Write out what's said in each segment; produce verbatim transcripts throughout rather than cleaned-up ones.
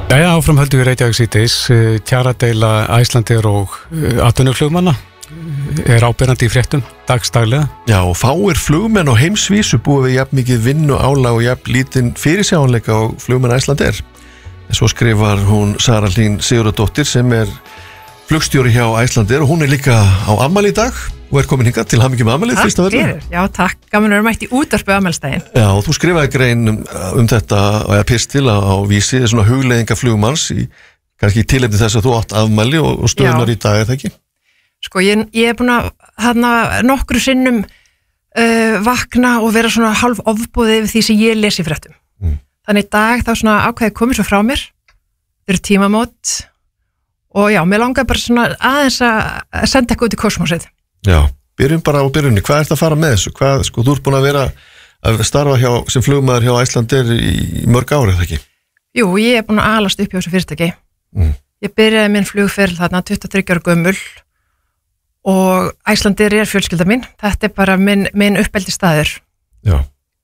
Jæja, áfram höldum við Reykjavík síðdegis. Kjaradeila Icelandair og atvinnuflugmanna er áberandi í fréttum dagsdaglega. Já, og fáir flugmenn á heimsvísu búa við jafn mikið vinnu álag og jafn lítinn fyrirsjáanleika á flugmenn Icelandair. En svo skrifar hún Sara Hlín Sigurðardóttir sem er flugstjóri hjá Icelandair og hún er líka á afmæli í dag og er komin hingað til hamingju með afmælið fyrst af öllu. Já, takk. Gaman að vera mætt í útvarpi á afmælisdaginn. Já, og þú skrifaði grein um, um þetta eða pistil á, á vísi, svona hugleiðinga flugmanns í, kannski í tilefni þess að þú átt afmæli og, og stöðunar í dag, er það ekki? Sko, ég, ég er búin að hana, nokkru sinnum uh, vakna og vera svona hálf ofbúðið yfir því sem ég lesi í fréttum. Mm. Þannig í dag þá svona ákveðið komið svo frá mér, þau eru tímamót og já, mér langar bara svona aðeins að senda eitthvað út í kosmosið. Já, byrjum bara á byrjunni. Hvað ert að fara með þessu? Hvað, sko, þú ert búin að vera að starfa hjá, sem flugmaður hjá Icelandair í, í mörg árið, það ekki? Jú, ég er búin að alast upp hjá þessu fyrirtæki. Mm. Ég byrjaði minn flugferil þarna tuttugu og þriggja ára gömul og Icelandair er fjölskylda mín. Þetta er bara minn, minn uppeldi staður. Já.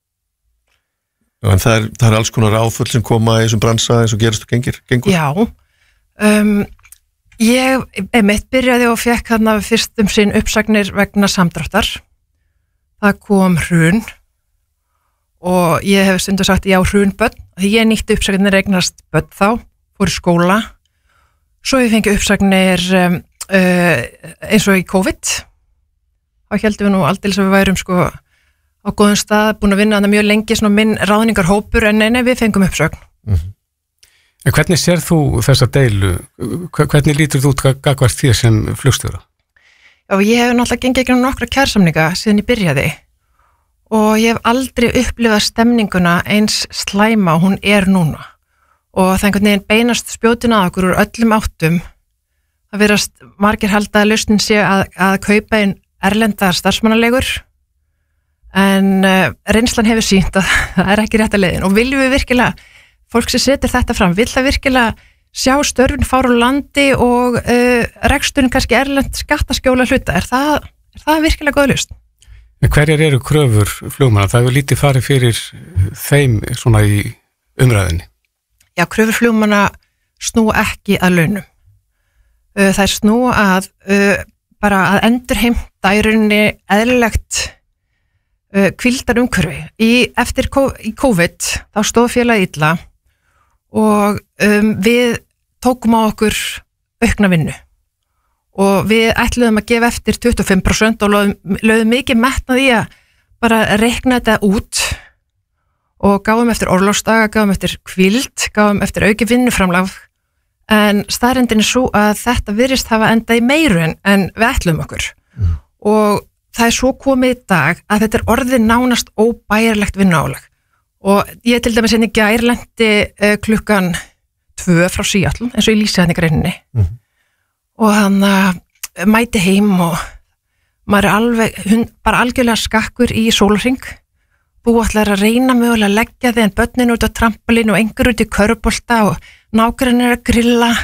En það er, það er alls konar áföll sem koma í þessum bransa eins og gerist og gengir, gengur? Já. Um, ég, einmitt, byrjaði og fekk þarna fyrst um sinn uppsagnir vegna samdráttar. Það kom hrun og ég hef stundu sagt já, hrunbönn. Ég nýtti uppsagnir eignast bönn þá, fór í skóla. Svo ég fengi uppsagnir um, uh, eins og í COVID. Þá heldum við nú aldrei sem við værum sko á góðum stað, búin að vinna þarna mjög lengi, svona minn ráðningarhópur, en nei, nei, við fengum uppsögn. Mm-hmm. En hvernig sér þú þessa deilu? Hvernig lítur þú út gagnvart þér sem flugstjóra? Já, ég hef náttúrulega gengið ekki nokkra kjarasamninga síðan ég byrjaði og ég hef aldrei upplifað stemninguna eins slæma og hún er núna. Og það einhvern veginn beinast spjótin að okkur úr öllum áttum. Það verast margir halda að lausnin sé að, að kaupa inn erlendar starfsmannalegur. En uh, reynslan hefur sýnt að það er ekki rétta leiðin og viljum við virkilega, fólk sem setur þetta fram, vil það virkilega sjá störfin fara úr landi og uh, reksturinn kannski erlend skattaskjóla hluta, er það, er það virkilega góð lausn? En hverjar eru kröfur flugmanna? Það hefur lítið farið fyrir þeim svona í umræðinni. Já, kröfur flugmanna snúa ekki að launum. Uh, það er snúa að uh, bara að endurheimta í rauninni eðlilegt hvíldar umhverfi. Í, eftir í COVID þá stóð félagið illa og um, við tókum á okkur aukna vinnu og við ætluðum að gefa eftir tuttugu og fimm prósent og lögðum, lögðum mikið metnað í að bara reikna þetta út og gáum eftir orlofsdaga, gáum eftir hvíld, gáum eftir auki vinnuframlag en staðreyndin er svo að þetta virðist hafa endað í meiru en, en við ætluðum okkur mm. og það er svo komið í dag að þetta er orðið nánast óbærilegt vinnuálag og ég til dæmis henni gærlendi uh, klukkan tvö frá Seattle eins og ég lýsi hann í greininni mm. og hann uh, mæti heim og maður er alveg hún, bara algjörlega skakkur í sólarhring búið allar að reyna mögulega að leggja þig en börnin út á trampolín og einhver út í körfubolta og nágrann er að grilla